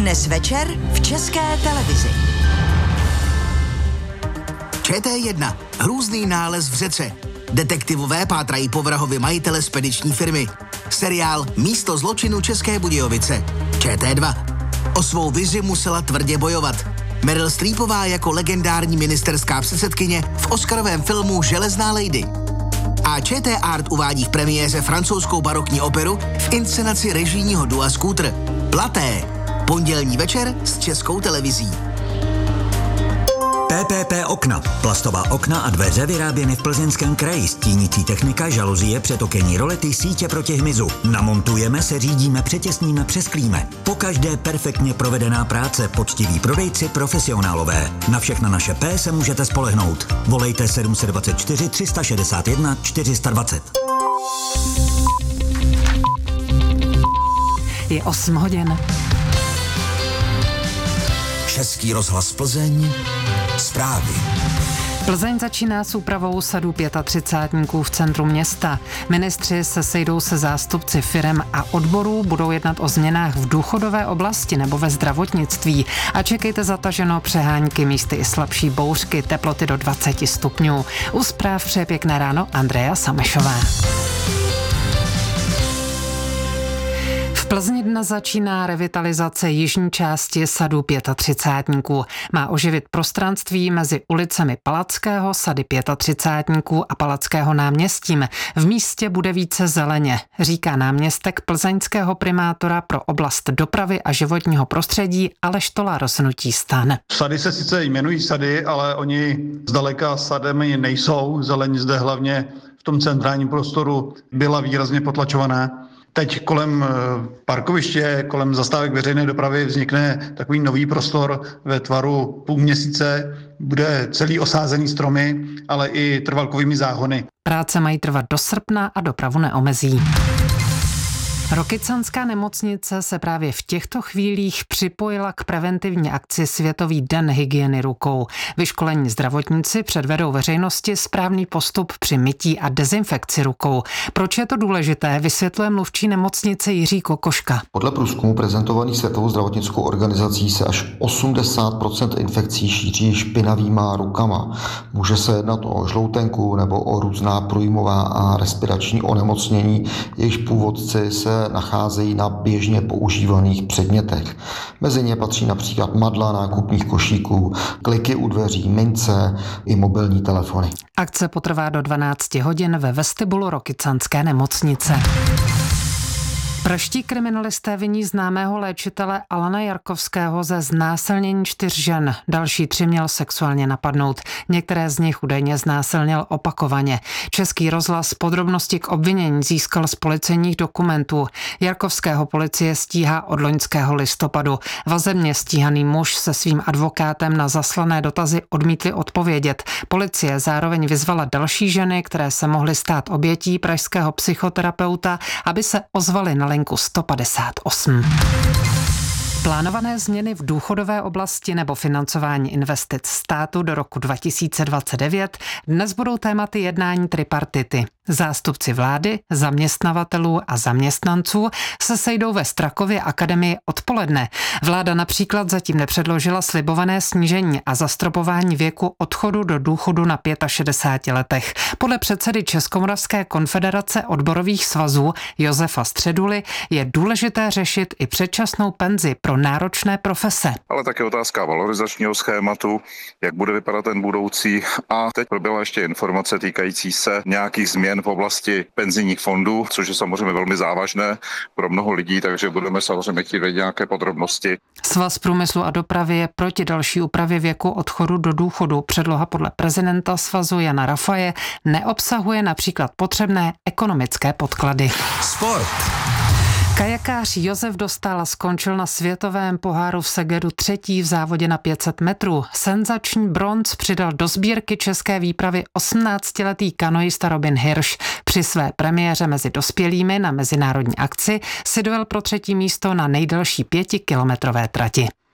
Dnes večer v České televizi. ČT1. Hrůzný nález v řece. Detektivové pátrají po vrahovi majitele spediční firmy. Seriál Místo zločinu České Budějovice. ČT2. O svou vizi musela tvrdě bojovat. Meryl Streepová jako legendární ministerská předsedkyně v oscarovém filmu Železná lady. A ČT Art uvádí v premiéře francouzskou barokní operu v inscenaci režijního dua Scooter. Platé. Pondělní večer s Českou televizí. PPP Okna. Plastová okna a dveře vyráběny v Plzeňském kraji. Stínící technika, žaluzie, přetokenní rolety, sítě proti hmyzu. Namontujeme, se řídíme, přetěsníme, přesklíme. Pokaždé perfektně provedená práce, poctiví prodejci, profesionálové. Na všechna naše P se můžete spolehnout. Volejte 724 361 420. Je 8 hodin. Český rozhlas Plzeň. Zprávy. Plzeň začíná s úpravou sadu 35 v centru města. Ministři se sejdou se zástupci firem a odborů, budou jednat o změnách v důchodové oblasti nebo ve zdravotnictví. A čekejte zataženo přehánky, místy i slabší bouřky, teploty do 20 stupňů. U zpráv přeje pěkné ráno Andrea Samešová. V Plzni dnes začíná revitalizace jižní části sadu 35. Má oživit prostranství mezi ulicemi Palackého, sady 35 a Palackého náměstím. V místě bude více zeleně, říká náměstek plzeňského primátora pro oblast dopravy a životního prostředí Aleš Tolar z hnutí STAN. Sady se sice jmenují sady, ale oni zdaleka sademi nejsou. Zeleň zde hlavně v tom centrálním prostoru byla výrazně potlačovaná. Teď kolem parkoviště, kolem zastávek veřejné dopravy vznikne takový nový prostor ve tvaru půlměsíce. Bude celý osázený stromy, ale i trvalkovými záhony. Práce mají trvat do srpna a dopravu neomezí. Rokycanská nemocnice se právě v těchto chvílích připojila k preventivní akci Světový den hygieny rukou. Vyškolení zdravotníci předvedou veřejnosti správný postup při mytí a dezinfekci rukou. Proč je to důležité, vysvětluje mluvčí nemocnice Jiří Kokoška. Podle průzkumu prezentovaných Světovou zdravotnickou organizací se až 80% infekcí šíří špinavýma rukama. Může se jednat o žloutenku nebo o různá průjmová a respirační onemocnění, jejichž původci se nacházejí na běžně používaných předmětech. Mezi ně patří například madla nákupních košíků, kliky u dveří, mince i mobilní telefony. Akce potrvá do 12 hodin ve vestibulu Rokycanské nemocnice. Pražští kriminalisté viní známého léčitele Alana Jarkovského ze znásilnění 4 žen. Další 3 měl sexuálně napadnout. Některé z nich údajně znásilnil opakovaně. Český rozhlas podrobnosti k obvinění získal z policejních dokumentů. Jarkovského policie stíhá od loňského listopadu. Vazebně stíhaný muž se svým advokátem na zaslané dotazy odmítli odpovědět. Policie zároveň vyzvala další ženy, které se mohly stát obětí pražského psychoterapeuta, aby se ozvaly na linku 158. Plánované změny v důchodové oblasti nebo financování investic státu do roku 2029 dnes budou tématy jednání tripartity. Zástupci vlády, zaměstnavatelů a zaměstnanců se sejdou ve Strakově akademii odpoledne. Vláda například zatím nepředložila slibované snížení a zastropování věku odchodu do důchodu na 65 letech. Podle předsedy Českomoravské konfederace odborových svazů Josefa Středuly je důležité řešit i předčasnou penzi pro náročné profese. Ale také otázka valorizačního schématu, jak bude vypadat ten budoucí. A teď proběhla ještě informace týkající se nějakých změn v oblasti penzijních fondů, což je samozřejmě velmi závažné pro mnoho lidí, takže budeme samozřejmě chtít vědět nějaké podrobnosti. Svaz průmyslu a dopravy je proti další úpravě věku odchodu do důchodu. Předloha podle prezidenta svazu Jana Rafaje neobsahuje například potřebné ekonomické podklady. Sport. Kajakář Josef Dostál skončil na světovém poháru v Segedu 3. v závodě na 500 metrů. Senzační bronz přidal do sbírky české výpravy 18letý kanoista Robin Hirsch. Při své premiéře mezi dospělými na mezinárodní akci si dojel pro 3. místo na nejdelší 5kilometrové trati.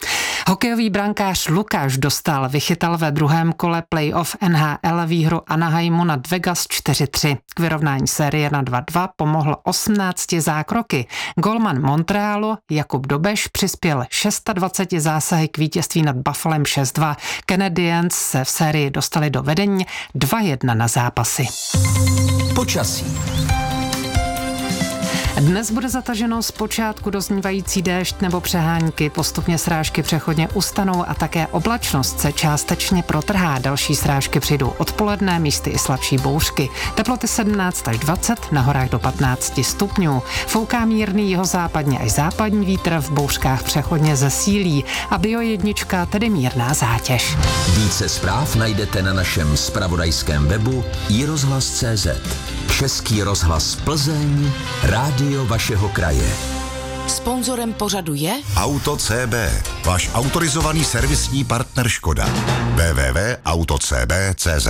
Hokejový brankář Lukáš Dostál vychytal ve druhém kole playoff NHL výhru Anaheimu nad Vegas 4-3. K vyrovnání série na 2-2 pomohl 18 zákroky. Golman Montrealu Jakub Dobeš přispěl 26 zásahy k vítězství nad Buffalem 6-2. Canadiens se v sérii dostali do vedení 2-1 na zápasy. Počasí. Dnes bude zataženo zpočátku doznívající déšť nebo přehánky, postupně srážky přechodně ustanou a také oblačnost se částečně protrhá. Další srážky přijdou odpoledne, místy i slabší bouřky. Teploty 17 až 20, na horách do 15 stupňů. Fouká mírný jihozápadně až západní vítr, v bouřkách přechodně zesílí a Bio1, tedy mírná zátěž. Více zpráv najdete na našem zpravodajském webu iRozhlas.cz. Český rozhlas Plzeň, rádio vašeho kraje. Sponzorem pořadu je Auto CB, váš autorizovaný servisní partner Škoda. www.autocb.cz.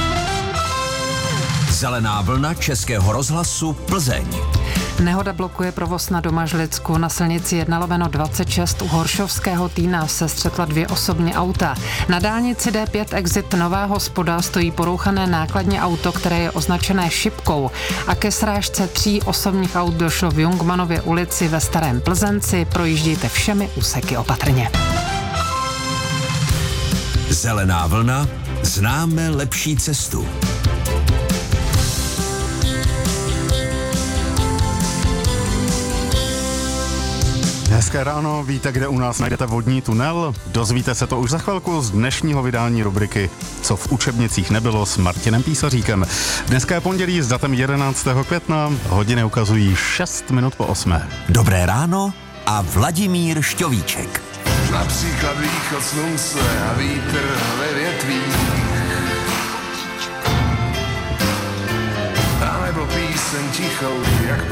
Zelená vlna Českého rozhlasu Plzeň. Nehoda blokuje provoz na Domažlicku. Na silnici 1/26 u Horšovského Týna se střetla 2 osobní auta. Na dálnici D5 exit Nová Hospoda stojí porouchané nákladní auto, které je označené šipkou. A ke srážce 3 osobních aut došlo v Jungmanově ulici ve Starém Plzenci. Projíždějte všemi úseky opatrně. Zelená vlna, známe lepší cestu. Hezké ráno, víte, kde u nás najdete vodní tunel? Dozvíte se to už za chvilku z dnešního vydání rubriky Co v učebnicích nebylo s Martinem Písaříkem. Dneska je pondělí s datem 11. května, hodiny ukazují 6 minut po 8. Dobré ráno a Vladimír Šťovíček. Například východ slunce a vítr ve větvích. A nebo píseň tichou, jak